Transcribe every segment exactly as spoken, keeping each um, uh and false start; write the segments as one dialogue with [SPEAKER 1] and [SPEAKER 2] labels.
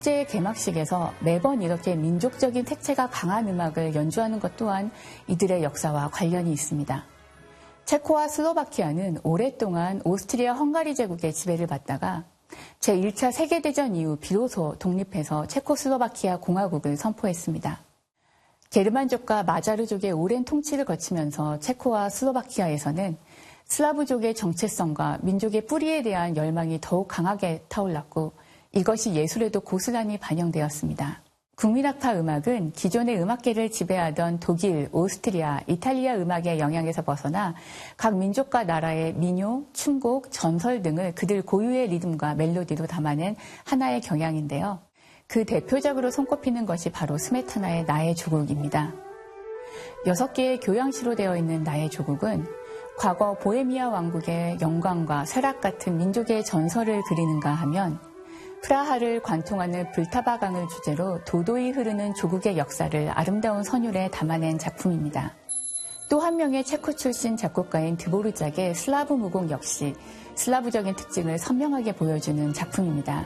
[SPEAKER 1] 축제의 개막식에서 매번 이렇게 민족적인 색채가 강한 음악을 연주하는 것 또한 이들의 역사와 관련이 있습니다. 체코와 슬로바키아는 오랫동안 오스트리아 헝가리 제국의 지배를 받다가 제일 차 세계대전 이후 비로소 독립해서 체코슬로바키아 공화국을 선포했습니다. 게르만족과 마자르족의 오랜 통치를 거치면서 체코와 슬로바키아에서는 슬라브족의 정체성과 민족의 뿌리에 대한 열망이 더욱 강하게 타올랐고 이것이 예술에도 고스란히 반영되었습니다. 국민악파 음악은 기존의 음악계를 지배하던 독일, 오스트리아, 이탈리아 음악의 영향에서 벗어나 각 민족과 나라의 민요, 춤곡, 전설 등을 그들 고유의 리듬과 멜로디로 담아낸 하나의 경향인데요. 그 대표적으로 손꼽히는 것이 바로 스메타나의 나의 조국입니다. 여섯 개의 교향시로 되어 있는 나의 조국은 과거 보헤미아 왕국의 영광과 쇠락 같은 민족의 전설을 그리는가 하면 프라하를 관통하는 불타바강을 주제로 도도히 흐르는 조국의 역사를 아름다운 선율에 담아낸 작품입니다. 또 한 명의 체코 출신 작곡가인 드보르작의 슬라브 무곡 역시 슬라브적인 특징을 선명하게 보여주는 작품입니다.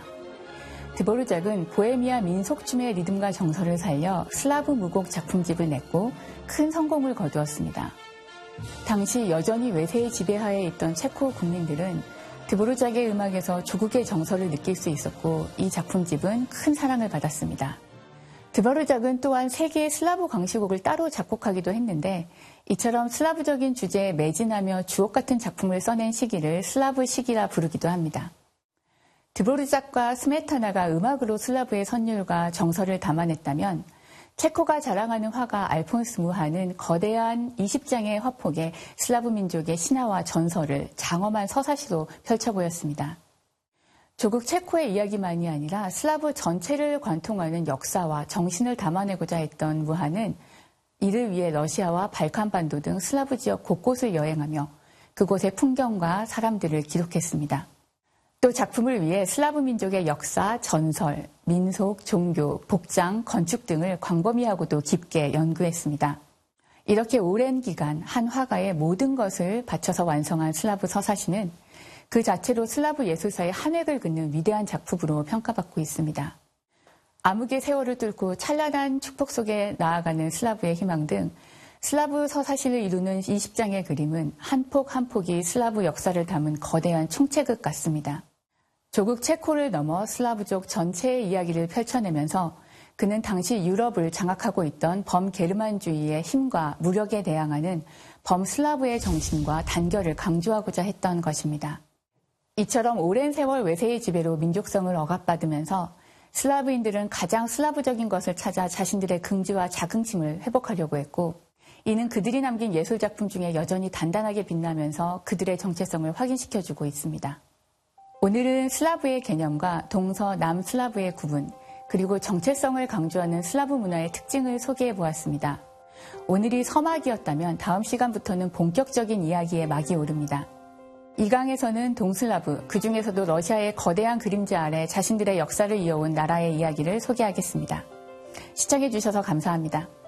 [SPEAKER 1] 드보르작은 보헤미아 민속춤의 리듬과 정서를 살려 슬라브 무곡 작품집을 냈고 큰 성공을 거두었습니다. 당시 여전히 외세의 지배하에 있던 체코 국민들은 드보르작의 음악에서 조국의 정서를 느낄 수 있었고 이 작품집은 큰 사랑을 받았습니다. 드보르작은 또한 세 개의 슬라브 광시곡을 따로 작곡하기도 했는데 이처럼 슬라브적인 주제에 매진하며 주옥 같은 작품을 써낸 시기를 슬라브 시기라 부르기도 합니다. 드보르작과 스메타나가 음악으로 슬라브의 선율과 정서를 담아냈다면 체코가 자랑하는 화가 알폰스 무하는 거대한 이십 장의 화폭에 슬라브 민족의 신화와 전설을 장엄한 서사시로 펼쳐 보였습니다. 조국 체코의 이야기만이 아니라 슬라브 전체를 관통하는 역사와 정신을 담아내고자 했던 무하는 이를 위해 러시아와 발칸반도 등 슬라브 지역 곳곳을 여행하며 그곳의 풍경과 사람들을 기록했습니다. 또 작품을 위해 슬라브 민족의 역사, 전설, 민속, 종교, 복장, 건축 등을 광범위하고도 깊게 연구했습니다. 이렇게 오랜 기간 한 화가의 모든 것을 바쳐서 완성한 슬라브 서사시는 그 자체로 슬라브 예술사의 한 획을 긋는 위대한 작품으로 평가받고 있습니다. 암흑의 세월을 뚫고 찬란한 축복 속에 나아가는 슬라브의 희망 등 슬라브 서사시를 이루는 이십 장의 그림은 한 폭 한 폭이 슬라브 역사를 담은 거대한 총체극 같습니다. 조국 체코를 넘어 슬라브족 전체의 이야기를 펼쳐내면서 그는 당시 유럽을 장악하고 있던 범게르만주의의 힘과 무력에 대항하는 범슬라브의 정신과 단결을 강조하고자 했던 것입니다. 이처럼 오랜 세월 외세의 지배로 민족성을 억압받으면서 슬라브인들은 가장 슬라브적인 것을 찾아 자신들의 긍지와 자긍심을 회복하려고 했고 이는 그들이 남긴 예술작품 중에 여전히 단단하게 빛나면서 그들의 정체성을 확인시켜주고 있습니다. 오늘은 슬라브의 개념과 동서 남슬라브의 구분, 그리고 정체성을 강조하는 슬라브 문화의 특징을 소개해 보았습니다. 오늘이 서막이었다면 다음 시간부터는 본격적인 이야기에 막이 오릅니다. 이 강에서는 동슬라브, 그 중에서도 러시아의 거대한 그림자 아래 자신들의 역사를 이어온 나라의 이야기를 소개하겠습니다. 시청해 주셔서 감사합니다.